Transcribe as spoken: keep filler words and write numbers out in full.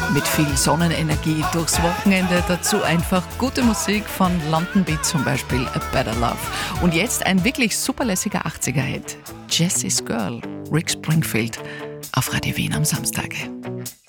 mit viel Sonnenenergie durchs Wochenende. Dazu einfach gute Musik von London Beat, zum Beispiel A Better Love. Und jetzt ein wirklich superlässiger achtziger-Hit. Jessie's Girl, Rick Springfield auf Radio Wien am Samstag.